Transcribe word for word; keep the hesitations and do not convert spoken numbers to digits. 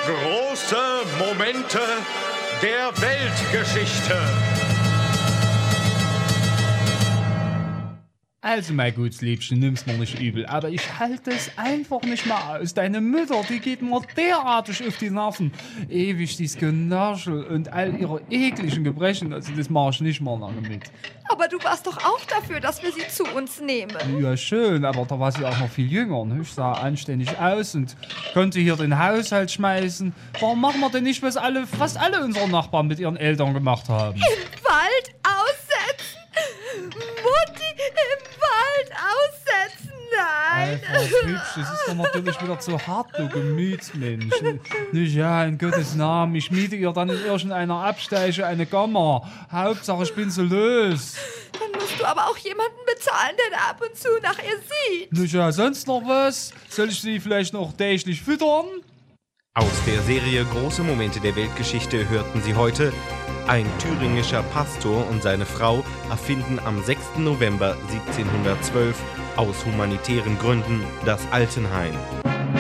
Große Momente der Weltgeschichte. Also, mein gutes Liebchen, nimm's mir nicht übel, aber ich halte es einfach nicht mehr aus. Deine Mutter, die geht mir derartig auf die Nerven. Ewig dieses Genörschel und all ihre ekligen Gebrechen, also das mache ich nicht mal lange mit. Aber du warst doch auch dafür, dass wir sie zu uns nehmen. Ja, schön, aber da war sie auch noch viel jünger. Ne? Ich sah anständig aus und konnte hier den Haushalt schmeißen. Warum machen wir denn nicht, was alle, fast alle unsere Nachbarn mit ihren Eltern gemacht haben? Im Wald aussetzen? Mutti, im Wald aussetzen? Nein. Einfach hübsch, das ist doch natürlich wieder zu hart, du Gemütsmensch. Nicht, ja, in Gottes Namen, ich miete ihr dann in irgendeiner Absteiche eine Kammer. Hauptsache, ich bin so los. Dann musst du aber auch jemanden bezahlen, der ab und zu nach ihr sieht. Nicht, ja, sonst noch was? Soll ich sie vielleicht noch täglich füttern? Aus der Serie Große Momente der Weltgeschichte hörten Sie heute: Ein thüringischer Pastor und seine Frau erfinden am sechsten November siebzehnhundertzwölf aus humanitären Gründen das Altenheim.